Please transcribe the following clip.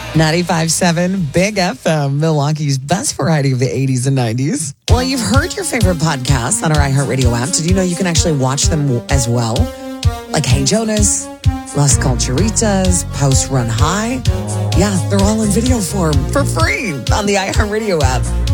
95.7 Big FM, Milwaukee's best variety of the 80s and 90s. Well, you've heard your favorite podcasts on our iHeartRadio app. Did you know you can actually watch them as well? Like Hey Jonas, Las Culturitas, Post Run High. Yeah, they're all in video form for free on the iHeartRadio app.